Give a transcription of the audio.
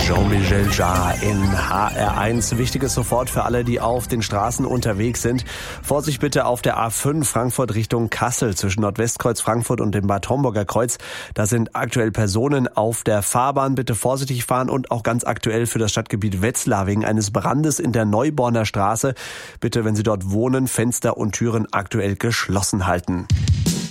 Jean-Michel Jarre in HR1. Wichtiges sofort für alle, die auf den Straßen unterwegs sind. Vorsicht bitte auf der A5 Frankfurt Richtung Kassel zwischen Nordwestkreuz Frankfurt und dem Bad Homburger Kreuz. Da sind aktuell Personen auf der Fahrbahn. Bitte vorsichtig fahren und auch ganz aktuell für das Stadtgebiet Wetzlar wegen eines Brandes in der Neuborner Straße. Bitte, wenn Sie dort wohnen, Fenster und Türen aktuell geschlossen halten.